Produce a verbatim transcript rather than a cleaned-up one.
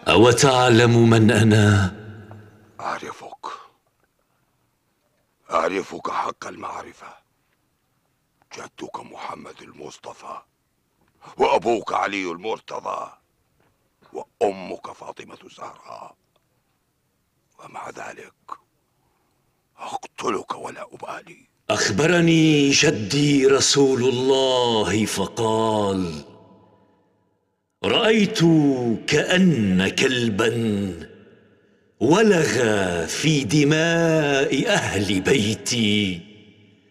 أو تعلم من أنا؟ أعرفك أعرفك حق المعرفة. جدك محمد المصطفى، وأبوك علي المرتضى، وأمك فاطمة الزهراء، ومع ذلك أقتلك ولا أبالي. أخبرني جدي رسول الله فقال: رأيت كأن كلبا ولغ في دماء أهل بيتي